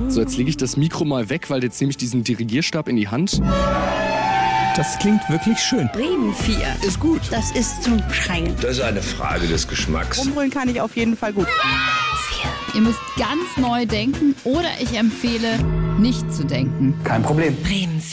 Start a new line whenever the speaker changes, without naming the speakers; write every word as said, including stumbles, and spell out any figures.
So, jetzt lege ich das Mikro mal weg, weil jetzt nehme ich diesen Dirigierstab in die Hand.
Das klingt wirklich schön.
Bremen vier.
Ist gut.
Das ist zum Schreien.
Das ist eine Frage des Geschmacks.
Rumbrüllen kann ich auf jeden Fall gut.
Ihr müsst ganz neu denken oder ich empfehle, nicht zu denken.
Kein Problem.
Bremen